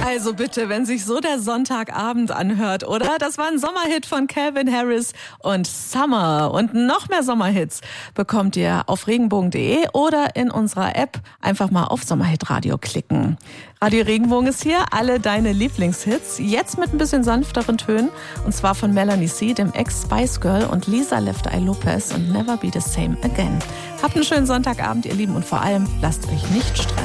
Also bitte, wenn sich so der Sonntagabend anhört, oder? Das war ein Sommerhit von Calvin Harris und Summer. Und noch mehr Sommerhits bekommt ihr auf regenbogen.de oder in unserer App. Einfach mal auf Sommerhit-Radio klicken. Radio Regenbogen ist hier, alle deine Lieblingshits. Jetzt mit ein bisschen sanfteren Tönen. Und zwar von Melanie C., dem Ex-Spice Girl, und Lisa Left Eye Lopez und Never Be the Same Again. Habt einen schönen Sonntagabend, ihr Lieben. Und vor allem, lasst euch nicht stressen.